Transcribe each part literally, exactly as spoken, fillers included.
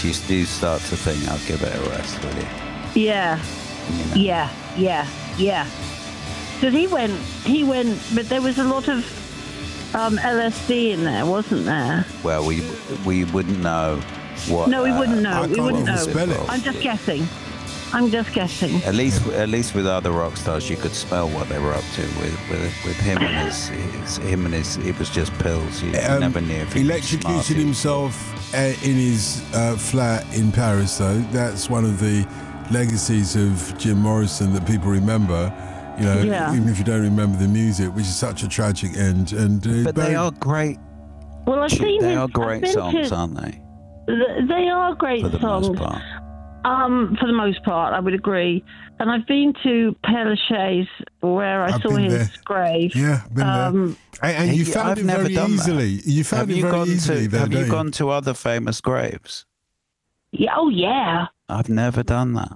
age, you do start to think, I'll give it a rest, will you? Yeah, you know? yeah, yeah, yeah. Because he went, he went, but there was a lot of um, L S D in there, wasn't there? Well, we we wouldn't know what. No, we uh, wouldn't know. I We can't wouldn't even know. spell it. I'm just guessing. I'm just guessing. At least, at least with other rock stars, you could smell what they were up to. With with, with him and his, his, him and his, it was just pills. You Um, never knew if he was electrocuted smart. himself uh, in his uh, flat in Paris, though. That's one of the legacies of Jim Morrison that people remember. You know, Yeah. even if you don't remember the music, which is such a tragic end. And uh, But they are great. Well, I've seen They his- are I've great been songs, to- aren't they? th- They are great For the songs. most part. Um, for the most part, I would agree. And I've been to Père Lachaise, where I I've saw been his there. grave. Yeah, been Um, there. And, and you Hey, found I've it never very done that. easily. You found Have it you very gone easily to there, Have don't you you? gone to other famous graves? Yeah, oh, yeah. I've never done that.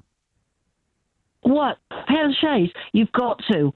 What? Père Lachaise? You've got to.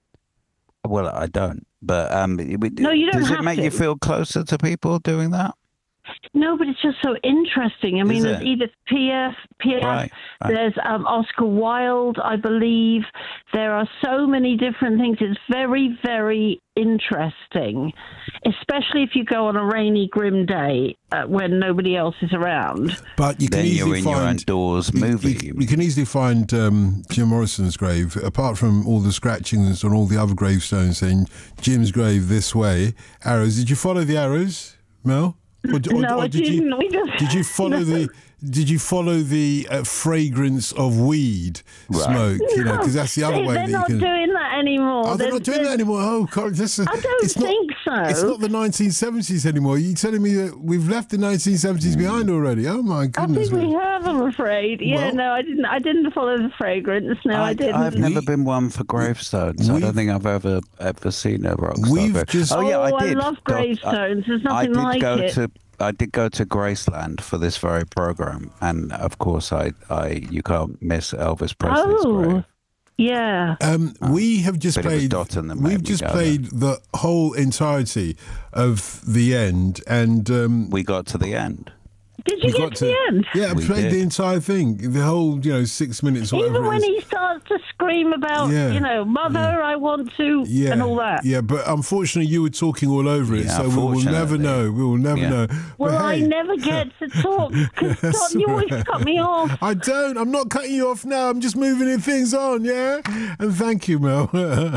Well, I don't. But um, it, it- No, you don't does it have make to. you feel closer to people doing that? No, but it's just so interesting. I mean, Is there's it? Edith Piaf, Piaf Right, right. there's um, Oscar Wilde, I believe. There are so many different things. It's very, very interesting, especially if you go on a rainy, grim day uh, when nobody else is around. But you can Then easily you're in find your indoors you- movie. You, you can easily find um, Jim Morrison's grave, apart from all the scratchings on all the other gravestones saying Jim's grave this way. Arrows. Did you follow the arrows, Mel? Or, or, No, or I did didn't. You, We just- did you follow the? Did you follow the uh, fragrance of weed Right. smoke? You know, because that's the other They- way They're that not you can. doing that anymore. Oh, they're not doing that anymore. Oh, God, this is, I don't it's not, think so. It's not the nineteen seventies anymore. You're telling me that we've left the nineteen seventies behind already? Oh my I goodness! think we have, I'm afraid. Yeah, Well- no, I didn't. I didn't follow the fragrance. No, I, I, didn't. I've never We- been one for gravestones. I we've- don't think I've ever ever seen a rock star. We've grave. just- oh yeah, Oh, I I did. love Doc, gravestones. There's I, I nothing did like go it. to. I did go to Graceland for this very program, and of course, I, I you can't miss Elvis Presley's Oh, grave. yeah. Um, we have just But it was played. Dotton that made We've me just go played the whole entirety of the end, and um, We got to the end. Did you we get got to the end? Yeah, I We played did. the entire thing, the whole, you know, six minutes. Whatever Even it when is. he starts to scream about, Yeah. you know, mother, I want to, Yeah, and all that. yeah, but unfortunately, you were talking all over it, Yeah, so we will never unfortunately. know. We will never Yeah. know. Well, But I hey, never get to talk because That's Don, you all always right. cut me off. I don't. I'm not cutting you off now. I'm just moving things on, yeah? And thank you, Mel.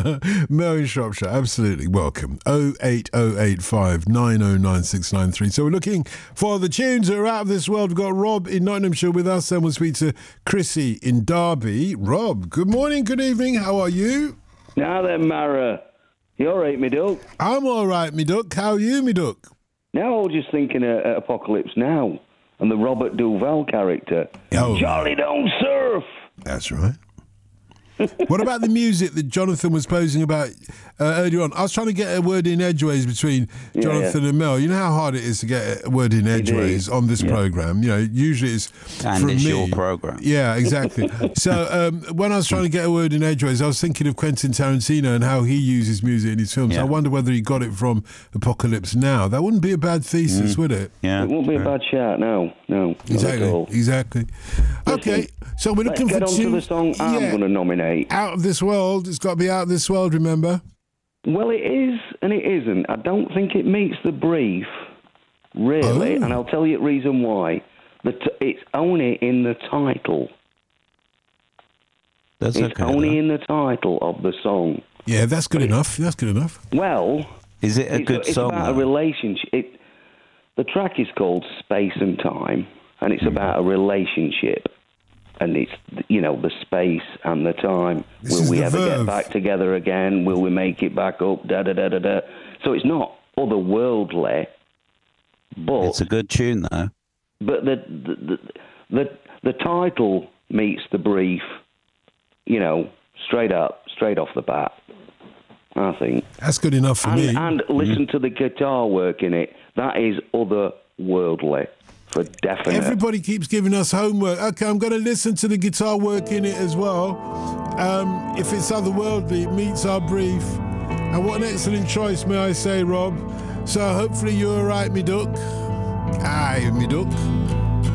Mel in Shropshire, absolutely. Welcome. oh eight oh eight five nine oh nine six nine three. So we're looking for the tunes that are out of this world. We've got Rob in Nottinghamshire with us, and we'll speak to Chrissy in Derby. Rob, good morning, good evening. How are you? Now then, Mara, you all right, me duck? I'm all right, me duck. How are you, me duck? Now I was just thinking of, of Apocalypse Now and the Robert Duvall character. Oh. Charlie don't surf! That's right. What about the music that Jonathan was posing about uh, earlier on? I was trying to get a word in edgeways between Yeah, Jonathan yeah. and Mel. You know how hard it is to get a word in edgeways on this programme. You know, usually it's And from it's me. your programme. Yeah, exactly. So um, when I was trying to get a word in edgeways, I was thinking of Quentin Tarantino and how he uses music in his films. Yeah. I wonder whether he got it from Apocalypse Now. That wouldn't be a bad thesis, would it? Yeah. It won't be a bad shout, no. No, not at Exactly. all. Exactly. Okay, so we're Let's looking get for on to the tunes- song I'm Yeah. going to nominate. Out of This World. It's got to be Out of This World, remember? Well, it is and it isn't. I don't think it meets the brief, really, Oh. and I'll tell you the reason why. The t- it's only in the title. That's It's okay. only though. in the title of the song. Yeah, that's good enough. That's good enough. Well, Is it a it's, good it's song? about a though? relationship. It, the track is called Space and Time, and it's about a relationship. And it's, you know, the space and the time. This Will is we the ever verve. get back together again? Will we make it back up? Da da da da da. So it's not otherworldly, but It's a good tune, though. but the the, the the the title meets the brief. You know, straight up, straight off the bat. I think. That's good enough for me. And, and listen to the guitar work in it. That is otherworldly, for definite. Everybody keeps giving us homework. Okay, I'm going to listen to the guitar work in it as well. Um, if it's otherworldly, it meets our brief. And what an excellent choice, may I say, Rob. So hopefully you're all right, me duck. Aye, me duck.